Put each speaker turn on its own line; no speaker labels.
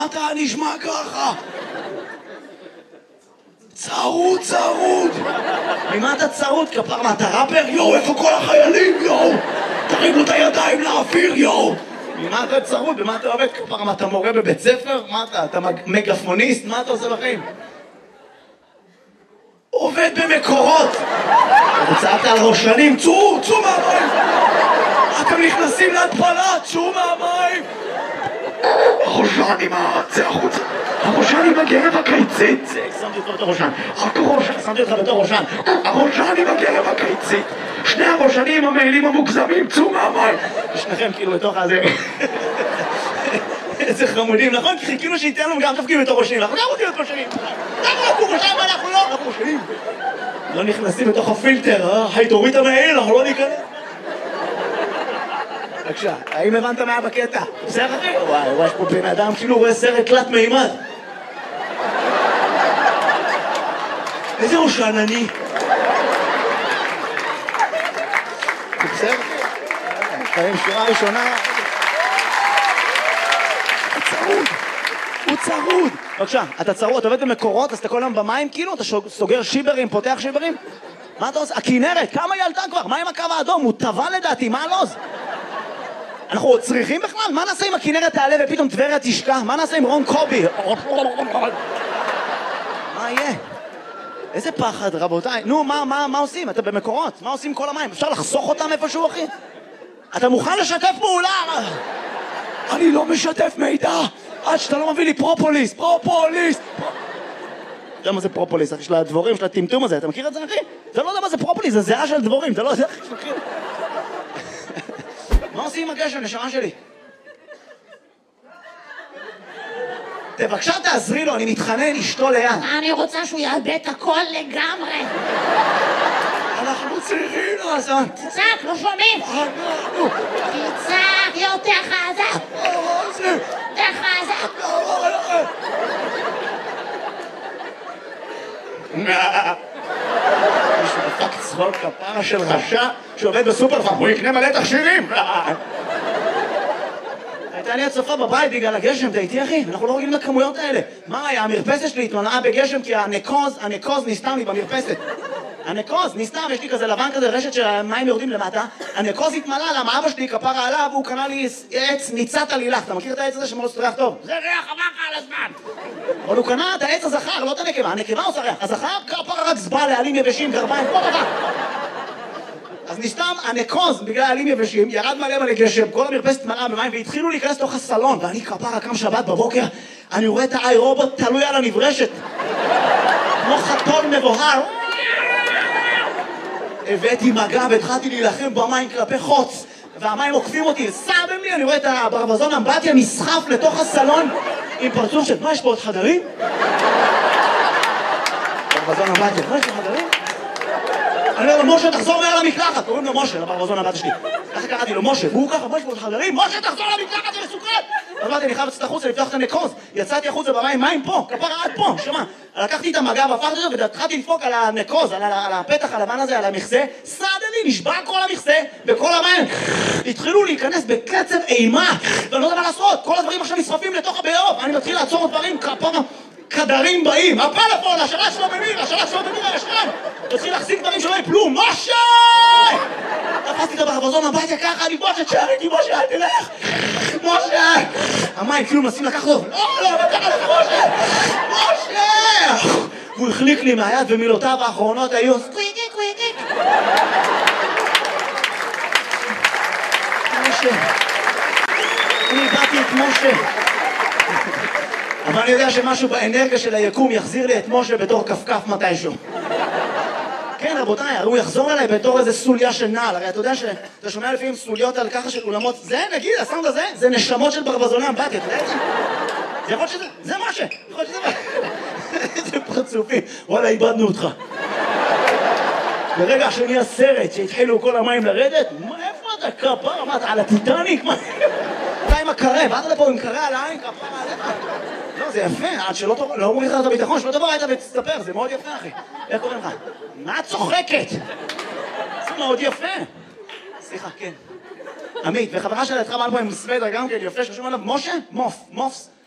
אתה נשמע ככה? צרוד. ממה אתה צרוד? כפר, מה, אתה ראפר? יואו, איפה כל החיילים? יואו, תרימו את הידיים לאוויר, יואו. ממה אתה צרוד? במה אתה עובד? כפר, מה, אתה מורה בבית ספר? מה אתה מגפוניסט? מה אתה עושה בחיים? עובד במקורות. אתה צעקת על ראשנים, צאו מהמים. אתם נכנסים להתפלה, צאו מהמים. הראשן עם הצא החוצה. הראשן עם הגרב הקיצית. שמתי אותך בתור ראשן. שמתי אותך בתור ראשן. הראשן עם הגרב הקיצית. שני הראשנים המעילים המוגזמים, צאו מהמים. ושניכם כאילו בתוך הזה. איזה חמודים, נכון? כי חיכינו שייתן לנו גם תפקיד בתור ראשנים. אנחנו גם רוצים להיות ראשנים. אנחנו ראשנים ואנחנו לא. אנחנו ראשנים. לא נכנסים בתוך הפילטר, תוריד את המעיל, אנחנו לא ניכנס. בבקשה, האם הבנת מה בקטע? בסדר אחי? וואי, יש פה בן אדם כאילו רואה סרט תלת מימד. איזה ראשן אני? בסדר אחי? חיים שורה ראשונה. הוא צרוד. בבקשה, אתה צרוד, אתה עובד במקורות, אז אתה כל היום במים כאילו? אתה סוגר שיברים, פותח שיברים? מה אתה עושה? הכינרת, כמה היא עלתה כבר? מה עם הקו האדום? הוא טבע לדעתי, מה הלוז? אנחנו צריכים בכלל? מה נעשה אם הכינרת תעלה ופתאום טבריה תשקע? מה נעשה עם רון קובי? מה יהיה? איזה פחד, רבותיי. נו, מה עושים? אתה במקורות. מה עושים כל המים? אפשר לחסוך אותם איפשהו, אחי? אתה מוכן לשתף פעולה? אני לא משתף מידע עד שאתה לא מביא לי פרופוליס. אתה יודע מה זה פרופוליס, אחי? של הדבורים, של הטמטום הזה. אתה מכיר את זה, אחי? אתה לא יודע מה זה פרופוליס, זה זהה של דבורים. אתה לא יודע, אחי, מכיר? מה עושים עם הגשם, נשמה שלי? בבקשה תעזרי לו, אני מתחנן, אשתו ליד.
אני רוצה שהוא יאבד את הכל לגמרי.
אנחנו צריכים לעשות.
תצעק, לא שומעים. תצעק יותר חזק. יותר חזק.
מישהו דפק צחוק כפרה של רשע שעובד בסופרפארם, הוא יקנה מלא תכשירים. הייתה לי הצפה בבית בגלל הגשם, אתה איתי אחי? אנחנו לא רגילים לכמויות האלה. מה היה? המרפסת שלי התמלאה בגשם כי הנקוז נסתם לי במרפסת. הנקוז נסתם, יש לי כזה לבן כזה, רשת שהמים יורדים למטה. הנקוז התמלא, למה אבא שלי כפרה עליו, הוא קנה לי עץ ניצת עלילך. אתה מכיר את העץ הזה שמאוד ריח טוב?
זה ריח עבר לך על הזמן.
אבל הוא קנה את העץ הזכר, לא את הנקבה. הנקבה עושה ריח. הזכר כפרה רק זבא לעלים יבשים, גרביים, כל דבר. אז נסתם הנקוז בגלל עלים יבשים, ירד מלא גשם, כל המרפסת מלאה במים והתחילו להיכנס לתוך הסלון ואני כפרה קם שבת בבוקר, אני רואה את האי רובוט תלוי על הנברשת כמו חתול מבוהר. הבאתי מגע והתחלתי להילחם במים כלפי חוץ והמים עוקפים אותי, סתם לי, אני רואה את הברווזון אמבטיה נסחף לתוך הסלון עם פרצוף של מה יש פה עוד חדרים? ברווזון אמבטיה, מה יש פה חדרים? אני אומר לו, משה, תחזור מעל המקלחת. קוראים לו משה, לברווזון הבת שלי. ככה קראתי לו, משה, והוא ככה, משה, חברים, משה, תחזור למקלחת, זה מסוכן! אז אמרתי, אני חייב לצאת החוצה, לפתוח את הנקוז. יצאתי החוצה במים, מים פה, כפרה עד פה, שמה. לקחתי את המגע והפכתי אותו, והתחלתי לדפוק על הנקוז, על הפתח הלבן הזה, על המכסה. סעד לי, נשבע כל המכסה, וכל המים התחילו להיכנס בקצב אימה, ואני לא יודע מה לעשות. כל הדברים עכשיו נשרפים לתוך הביוב. אני מתחיל לעצור דברים, כפרה כדרים באים, הפלאפון, השלט שלו במיר, הישן. תתחיל להחזיק דברים שלא יפלו, משה! תפסתי את הברווזון הביתה ככה, אני משה, תשאר איתי, משה, אל תלך! משה! המים כאילו מנסים לקחת אותו, לא, תקח לך, משה! הוא החליק לי מהיד ומילותיו האחרונות היו סקוויקיק. משה! אני באתי את משה! אבל אני יודע שמשהו באנרגיה של היקום יחזיר לי את משה בתור כפכף מתישהו. כן, רבותיי, הוא יחזור אליי בתור איזה סוליה של נעל. הרי אתה יודע שאתה שומע לפעמים סוליות על ככה של אולמות. זה, נגיד, הסאונד הזה, זה נשמות של ברווזוני אמבטיה. אתה יודע את זה? זה יכול שזה, זה משה. יכול שזה איזה פרצופים. וואלה, איבדנו אותך. ברגע שנהיה סרט שהתחילו כל המים לרדת, איפה אתה כפר? מה, אתה על הטיטניק? אתה עם הקרה, באת לפה עם קרה על העין, כפר עליך. לא, זה יפה, עד שלא אומרים לך את הביטחון, שלא תבוא היית ותסתפר, זה מאוד יפה, אחי. איך קוראים לך? מה את צוחקת? זה מאוד יפה. סליחה, כן. עמית, וחברה שלה התחרה מעל פה עם סוודר גם כן, יפה, ששום עליו, משה? מופס.